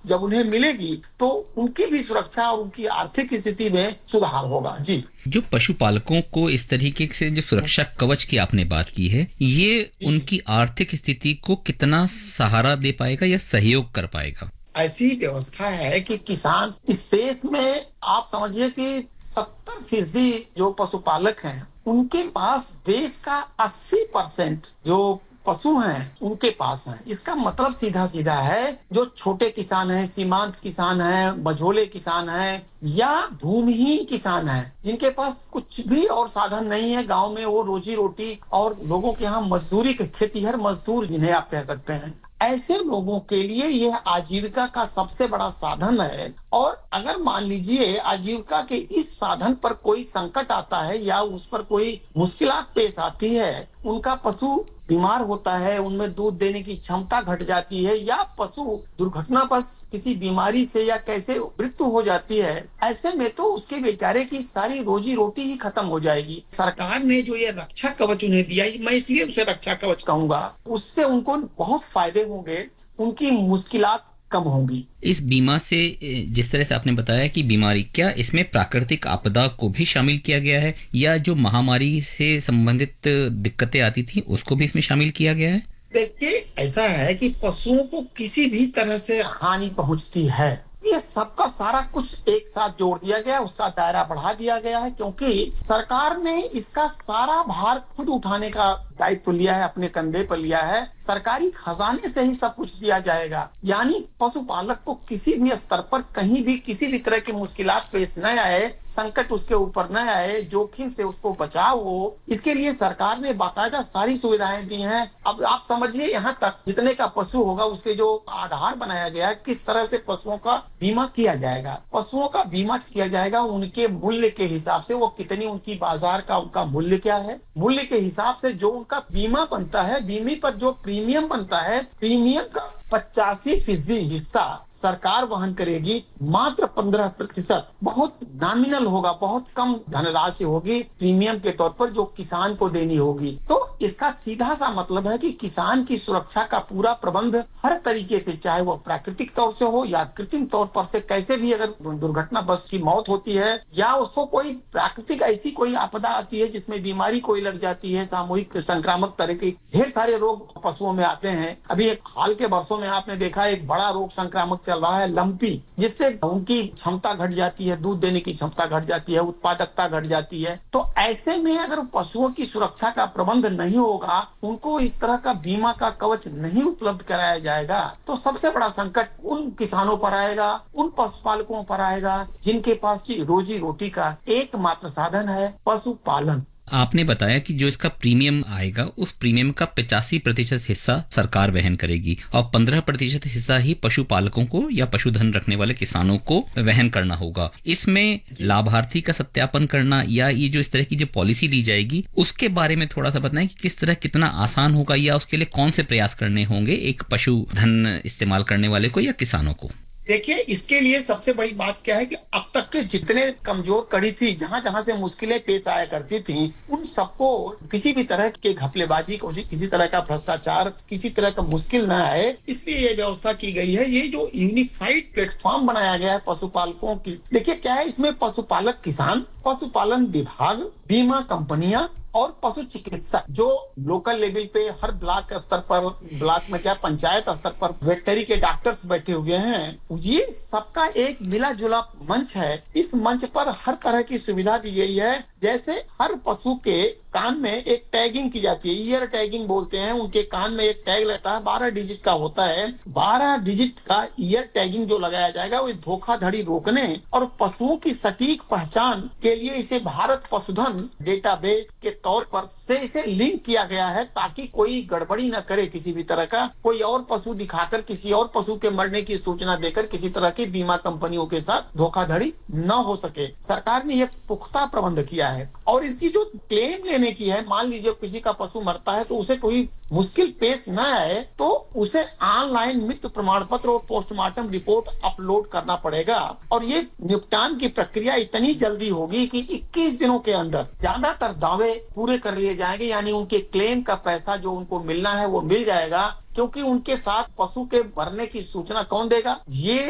जब उन्हें मिलेगी तो उनकी भी सुरक्षा और उनकी आर्थिक स्थिति में सुधार होगा। जी। जो पशुपालकों को इस तरीके से जो सुरक्षा कवच की आपने बात की है, ये उनकी आर्थिक स्थिति को कितना सहारा दे पाएगा या सहयोग कर पाएगा? ऐसी व्यवस्था है कि किसान इस देश में आप समझिए कि 70% जो पशुपालक हैं उनके पास देश का 80% जो पशु हैं उनके पास हैं। इसका मतलब सीधा सीधा है, जो छोटे किसान हैं, सीमांत किसान हैं, मझोले किसान हैं या भूमिहीन किसान हैं, जिनके पास कुछ भी और साधन नहीं है, गांव में वो रोजी रोटी और लोगों के यहाँ मजदूरी के खेतीहर मजदूर जिन्हें आप कह सकते हैं, ऐसे लोगों के लिए यह आजीविका का सबसे बड़ा साधन है। और अगर मान लीजिए आजीविका के इस साधन पर कोई संकट आता है या उस पर कोई मुश्किलात पेश आती है, उनका पशु बीमार होता है, उनमें दूध देने की क्षमता घट जाती है या पशु दुर्घटनावश किसी बीमारी से या कैसे मृत्यु हो जाती है, ऐसे में तो उसके बेचारे की सारी रोजी रोटी ही खत्म हो जाएगी। सरकार ने जो ये रक्षा कवच उन्हें दिया, मैं इसलिए उसे रक्षा कवच कहूंगा, उससे उनको बहुत फायदे होंगे, उनकी मुश्किलात कम होंगी। इस बीमा से जिस तरह से आपने बताया कि बीमारी, क्या इसमें प्राकृतिक आपदा को भी शामिल किया गया है या जो महामारी से संबंधित दिक्कतें आती थी उसको भी इसमें शामिल किया गया है? देखिए, ऐसा है कि पशुओं को किसी भी तरह से हानि पहुंचती है, ये सबका सारा कुछ एक साथ जोड़ दिया गया, उसका दायरा बढ़ा दिया गया है, क्योंकि सरकार ने इसका सारा भार खुद उठाने का दायित्व लिया है, अपने कंधे पर लिया है। सरकारी खजाने से ही सब कुछ दिया जाएगा, यानी पशुपालक को किसी भी स्तर पर कहीं भी किसी भी तरह की मुश्किलात पेश न आए, संकट उसके ऊपर न आए, जोखिम से उसको बचाव हो, इसके लिए सरकार ने बाकायदा सारी सुविधाएं दी हैं। अब आप समझिए, यहाँ तक जितने का पशु होगा उसके जो आधार बनाया गया है, किस तरह से पशुओं का बीमा किया जाएगा। पशुओं का बीमा किया जाएगा उनके मूल्य के हिसाब से, वो कितनी उनकी बाजार का उनका मूल्य क्या है, मूल्य के हिसाब से जो उनका बीमा बनता है, बीमे पर जो प्रीमियम बनता है, प्रीमियम का 85% हिस्सा सरकार वहन करेगी, मात्र 15% बहुत नॉमिनल होगा, बहुत कम धनराशि होगी प्रीमियम के तौर पर जो किसान को देनी होगी। तो इसका सीधा सा मतलब है कि किसान की सुरक्षा का पूरा प्रबंध हर तरीके से, चाहे वो प्राकृतिक तौर से हो या कृत्रिम तौर पर से, कैसे भी अगर दुर्घटना बस की मौत होती है या उसको कोई प्राकृतिक ऐसी कोई आपदा आती है जिसमें बीमारी कोई लग जाती है, सामूहिक संक्रामक तरह के ढेर सारे रोग पशुओं में आते हैं। अभी एक हाल के वर्षों में आपने देखा एक बड़ा रोग संक्रामक चल रहा है, लंपी, जिससे उनकी क्षमता घट जाती है, दूध देने की क्षमता घट जाती है, उत्पादकता घट जाती है। तो ऐसे में अगर पशुओं की सुरक्षा का प्रबंध नहीं होगा, उनको इस तरह का बीमा का कवच नहीं उपलब्ध कराया जाएगा, तो सबसे बड़ा संकट उन किसानों पर आएगा, उन पशुपालकों पर आएगा जिनके पास रोजी रोटी का एकमात्र साधन है पशुपालन। आपने बताया कि जो इसका प्रीमियम आएगा उस प्रीमियम का 85% हिस्सा सरकार वहन करेगी और 15% हिस्सा ही पशुपालकों को या पशुधन रखने वाले किसानों को वहन करना होगा। इसमें लाभार्थी का सत्यापन करना या ये जो इस तरह की जो पॉलिसी ली जाएगी उसके बारे में थोड़ा सा बताएं कि किस तरह, कितना आसान होगा या उसके लिए कौन से प्रयास करने होंगे एक पशुधन इस्तेमाल करने वाले को या किसानों को? देखिए, इसके लिए सबसे बड़ी बात क्या है कि अब तक के जितने कमजोर कड़ी थी, जहां जहां से मुश्किलें पेश आया करती थी, उन सबको किसी भी तरह के घपलेबाजी, किसी तरह का भ्रष्टाचार, किसी तरह का मुश्किल न आए, इसलिए ये व्यवस्था की गई है। ये जो यूनिफाइड प्लेटफॉर्म बनाया गया है पशुपालकों की, देखिए क्या है, इसमें पशुपालक किसान, पशुपालन विभाग, बीमा कंपनियां और पशु चिकित्सक जो लोकल लेवल पे हर ब्लॉक स्तर पर, ब्लॉक में क्या पंचायत स्तर पर वेटनरी के डॉक्टर्स बैठे हुए हैं, ये सबका एक मिला जुला मंच है। इस मंच पर हर तरह की सुविधा दी गई है। जैसे हर पशु के कान में एक टैगिंग की जाती है, ईयर टैगिंग बोलते हैं, उनके कान में एक टैग लगता है, 12 डिजिट का होता है। 12 डिजिट का ईयर टैगिंग जो लगाया जाएगा वो धोखाधड़ी रोकने और पशुओं की सटीक पहचान के लिए इसे भारत पशुधन डेटाबेस के तौर पर से इसे लिंक किया गया है, ताकि कोई गड़बड़ी न करे किसी भी तरह का, कोई और पशु दिखाकर किसी और पशु के मरने की सूचना देकर किसी तरह की बीमा कंपनियों के साथ धोखाधड़ी न हो सके। सरकार ने यह पुख्ता प्रबंध किया है। और इसकी जो क्लेम लेने की है, मान लीजिए किसी का पशु मरता है तो उसे कोई मुश्किल पेश न आए तो उसे ऑनलाइन मृत्यु प्रमाण पत्र और पोस्टमार्टम रिपोर्ट अपलोड करना पड़ेगा। और ये निपटान की प्रक्रिया इतनी जल्दी होगी कि 21 दिनों के अंदर ज्यादातर दावे पूरे कर लिए जाएंगे, यानी उनके क्लेम का पैसा जो उनको मिलना है वो मिल जाएगा। क्योंकि उनके साथ पशु के मरने की सूचना कौन देगा? ये